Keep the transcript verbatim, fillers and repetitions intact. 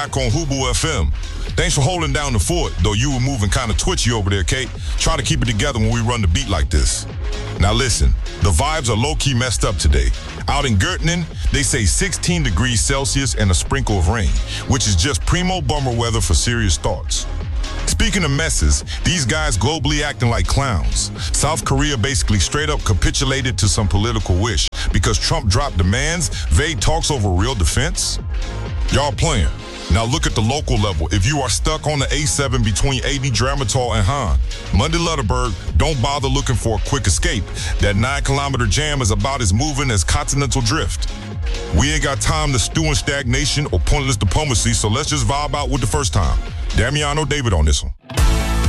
back on Hubu F M. Thanks for holding down the fort, though you were moving kind of twitchy over there, Kate. Try to keep it together when we run the beat like this. Now listen, the vibes are low-key messed up today. Out in Göttingen, they say sixteen degrees Celsius and a sprinkle of rain, which is just primo bummer weather for serious thoughts. Speaking of messes, these guys globally acting like clowns. South Korea basically straight up capitulated to some political wish because Trump dropped demands, vague talks over real defense. Y'all playing. Now look at the local level. If you are stuck on the A seven between A D Dramatal and Han, Monday Lutterberg, don't bother looking for a quick escape. That nine kilometer jam is about as moving as continental drift. We ain't got time to stew in stagnation or pointless diplomacy, so let's just vibe out with the first time. Damiano David on this one.